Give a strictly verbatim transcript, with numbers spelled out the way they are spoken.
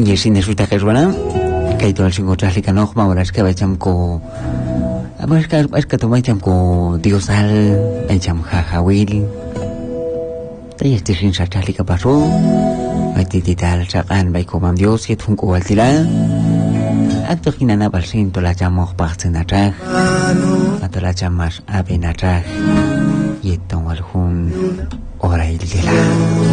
Yesine suita keswana kaito al singo traslika no ma es que bacham ko es que es que tomaitam ko diosal bacham jajawil tay este sin sa traslika pasó matitital sakan bai ko mam dios yet hun ko altila acto hinana balsin to la chamo partsena tra atola chamas abenatra yet ton alhun ora il dela